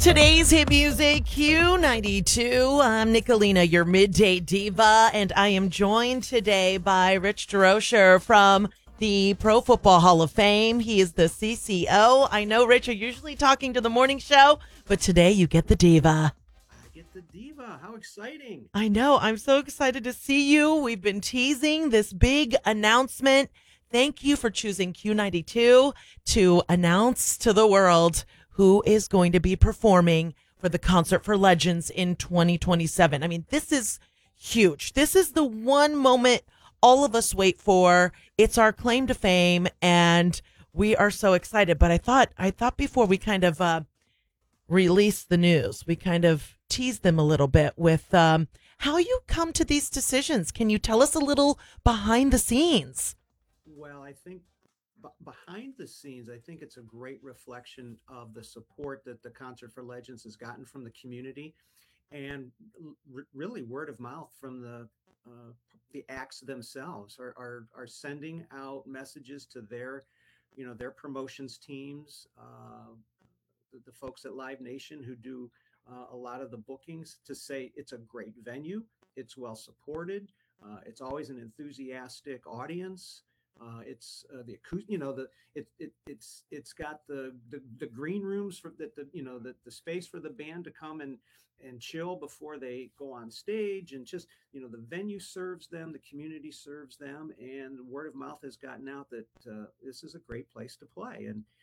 Today's hit music, Q92. I'm Nicolina, your midday diva, and I am joined today by Rich DeRocher from the Pro Football Hall of Fame. He is the CCO. I know, Rich, you're usually talking to the morning show, but today you get the diva. I get the diva. How exciting. I know. I'm so excited to see you. We've been teasing this big announcement. Thank you for choosing Q92 to announce to the world who is going to be performing for the Concert for Legends in 2027. I mean, this is huge. This is the one moment all of us wait for. It's our claim to fame, and we are so excited. But I thought before we kind of release the news, we kind of tease them a little bit with how you come to these decisions. Can you tell us a little behind the scenes? Well, I think behind the scenes, I think it's a great reflection of the support that the Concert for Legends has gotten from the community, and really word of mouth from the acts themselves are sending out messages to their promotions teams, the folks at Live Nation who do a lot of the bookings, to say it's a great venue, it's well supported, it's always an enthusiastic audience. It's the acoustic, it's got the green rooms for that, the space for the band to come and chill before they go on stage, and just the venue serves them, the community serves them, and word of mouth has gotten out that this is a great place to play.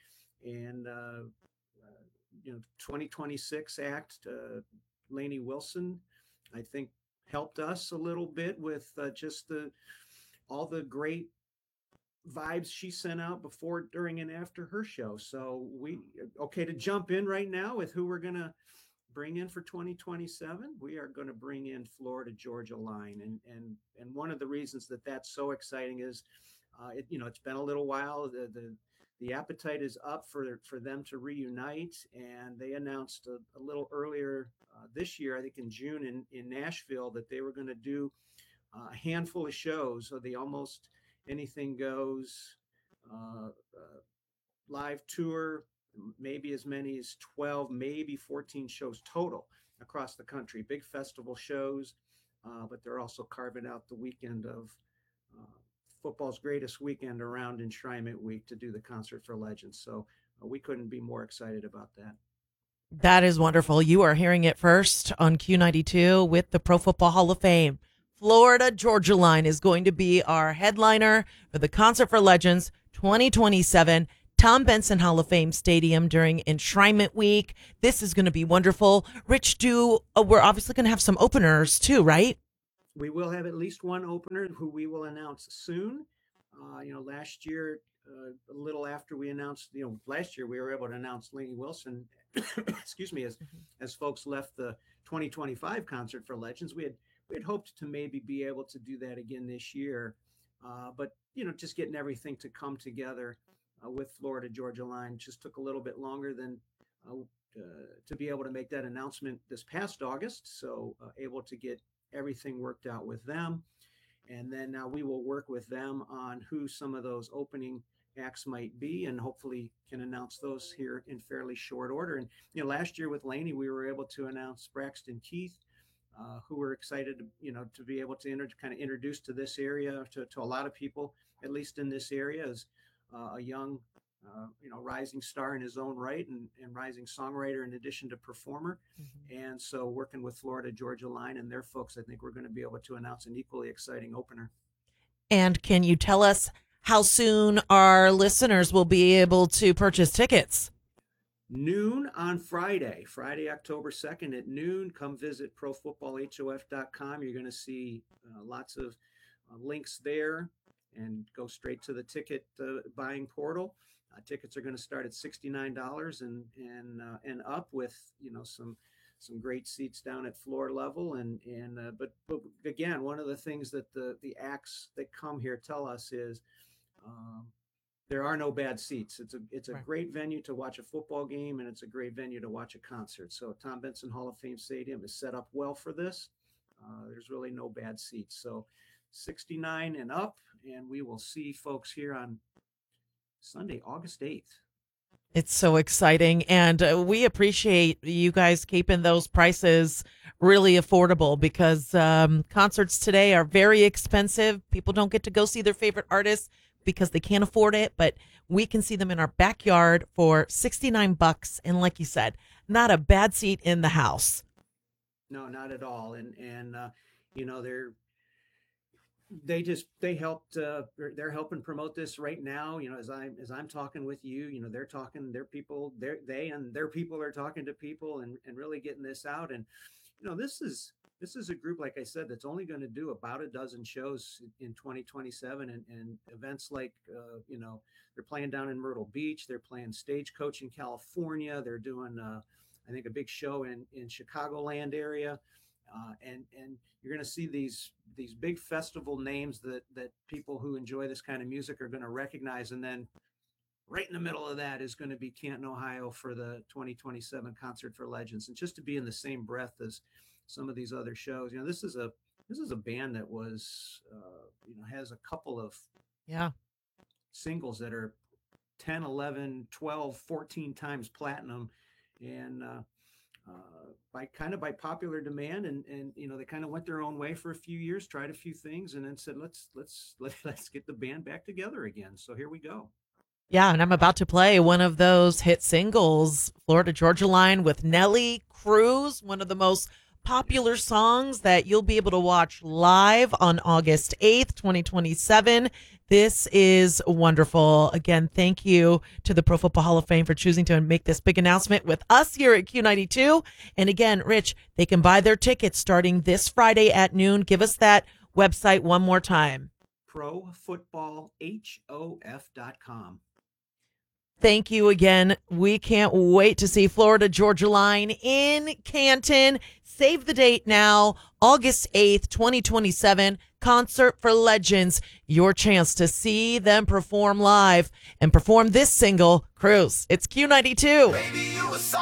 And 2026 act, Lainey Wilson, I think helped us a little bit with just the all the great vibes she sent out before, during, and after her show. So we okay to jump in right now with who we're gonna bring in for 2027. We are going to bring in Florida Georgia Line, and one of the reasons that that's so exciting is, it's been a little while. The appetite is up for them to reunite, and they announced a little earlier this year, I think in June, in Nashville, that they were going to do a handful of shows. So the Almost Anything Goes live tour, maybe as many as 12, maybe 14 shows total across the country, big festival shows. But they're also carving out the weekend of uh, football's greatest weekend around Enshrinement Week to do the Concert for Legends. So we couldn't be more excited about that. That is wonderful. You are hearing it first on Q92 with the Pro Football Hall of Fame. Florida Georgia Line is going to be our headliner for the Concert for Legends 2027, Tom Benson Hall of Fame Stadium during Enshrinement Week. This is going to be wonderful. Rich, we're obviously going to have some openers too, right? We will have at least one opener who we will announce soon. Last year, a little after we announced, last year we were able to announce Lainey Wilson, excuse me, as folks left the 2025 Concert for Legends. We had hoped to maybe be able to do that again this year, but just getting everything to come together with Florida Georgia Line just took a little bit longer than uh, to be able to make that announcement this past August. So able to get everything worked out with them. And then now we will work with them on who some of those opening acts might be, and hopefully can announce those here in fairly short order. And last year with Laney, we were able to announce Braxton Keith, who were excited to be able to kind of introduce to this area, to a lot of people, at least in this area, as a young rising star in his own right, and rising songwriter in addition to performer. Mhm. And so working with Florida Georgia Line and their folks, I think we're going to be able to announce an equally exciting opener. And can you tell us how soon our listeners will be able to purchase tickets? Noon on Friday, October 2nd at noon. Come visit profootballhof.com. You're going to see lots of links there, and go straight to the ticket buying portal. Tickets are going to start at $69 and up, with some great seats down at floor level. But again, one of the things that the acts that come here tell us is, um, there are no bad seats. It's a Right. great venue to watch a football game, and it's a great venue to watch a concert. So Tom Benson Hall of Fame Stadium is set up well for this. There's really no bad seats. So 69 and up, and we will see folks here on Sunday, August 8th. It's so exciting. And we appreciate you guys keeping those prices really affordable because concerts today are very expensive. People don't get to go see their favorite artists because they can't afford it, but we can see them in our backyard for $69. And like you said, not a bad seat in the house. No, not at all. And you know, they helped they're helping promote this right now, you know, as I'm talking with you, you know, they're talking, their people, they and their people are talking to people and really getting this out. And you know, this is a group, like I said, that's only going to do about a dozen shows in 2027, and events like you know, they're playing down in Myrtle Beach, they're playing Stagecoach in California, they're doing I think a big show in Chicagoland area, and you're going to see these big festival names that people who enjoy this kind of music are going to recognize. And then right in the middle of that is going to be Canton, Ohio for the 2027 Concert for Legends. And just to be in the same breath as some of these other shows, you know, this is a band that was you know, has a couple of Yeah. singles that are 10, 11, 12, 14 times platinum, and by popular demand. And you know, they kind of went their own way for a few years, tried a few things, and then said let's get the band back together again. So here we go. Yeah, and I'm about to play one of those hit singles, Florida Georgia Line with Nelly Cruz, one of the most popular songs that you'll be able to watch live on August 8th, 2027. This is wonderful. Again, thank you to the Pro Football Hall of Fame for choosing to make this big announcement with us here at Q92. And again, Rich, they can buy their tickets starting this Friday at noon. Give us that website one more time. ProFootballHof.com. Thank you again. We can't wait to see Florida Georgia Line in Canton. Save the date now, August 8th, 2027, Concert for Legends. Your chance to see them perform live and perform this single, Cruise. It's Q92. Baby,